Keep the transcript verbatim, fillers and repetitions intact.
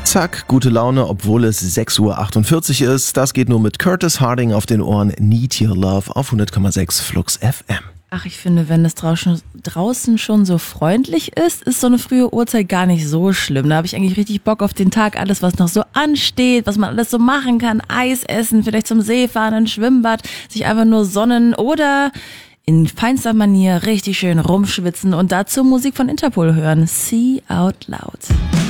Zack, gute Laune, obwohl es sechs Uhr achtundvierzig ist. Das geht nur mit Curtis Harding auf den Ohren. Need Your Love auf hundert Komma sechs Flux F M. Ach, ich finde, wenn es draußen, draußen schon so freundlich ist, ist so eine frühe Uhrzeit gar nicht so schlimm. Da habe ich eigentlich richtig Bock auf den Tag, alles, was noch so ansteht, was man alles so machen kann. Eis essen, vielleicht zum See fahren, ein Schwimmbad, sich einfach nur sonnen oder in feinster Manier richtig schön rumschwitzen und dazu Musik von Interpol hören. See Out Loud.